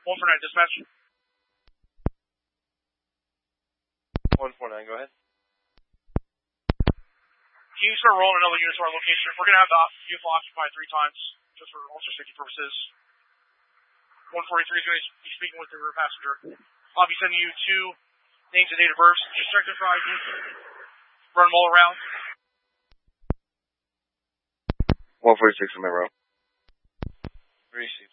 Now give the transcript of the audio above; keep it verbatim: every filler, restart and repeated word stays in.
one four nine, dispatch. one four nine, go ahead. Can you start rolling another unit to our location? We're going to have the vehicle occupied three times, just for officer safety purposes. one forty-three is going to be speaking with the rear passenger. I'll be sending you two names and date of birth. Just check their I D. Run them all around. one forty-six on my route. Receive.